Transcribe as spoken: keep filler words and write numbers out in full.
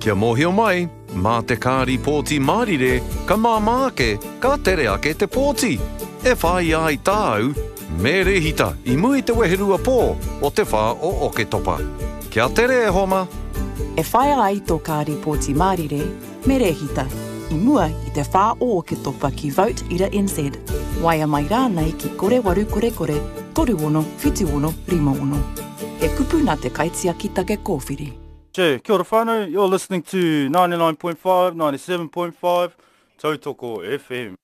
Kia mohio mai, mā te kāri pōti Mārire, ka māmāke, ka tere ake te pōti. E whai ai tāu, me rehita i mui te weherua pō o te whā o Oketopa. Kia tere e homa. E whai ai tō kāri pōti Mārire, me rehita i mua i te whā o Oketopa ki Vote Ira N Z. Waia mai rānei ki kore waru kore kore, toru ono, whitu ono, rima ono. E kupu nā te kaitia ki take kōwhiri. Che, kia ora whānau, you're listening to ninety-nine point five, ninety-seven point five, Tautoko F M.